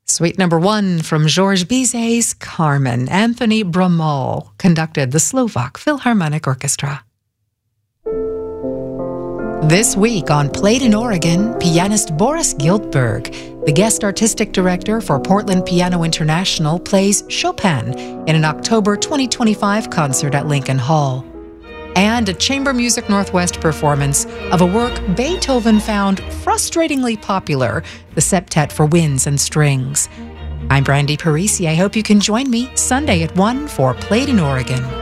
Suite number 1 from Georges Bizet's Carmen. Anthony Bramall conducted the Slovak Philharmonic Orchestra. This week on Played in Oregon, pianist Boris Giltberg, the guest artistic director for Portland Piano International, plays Chopin in an October 2025 concert at Lincoln Hall. And a Chamber Music Northwest performance of a work Beethoven found frustratingly popular, the Septet for Winds and Strings. I'm Brandy Parisi. I hope you can join me Sunday at 1 for Played in Oregon.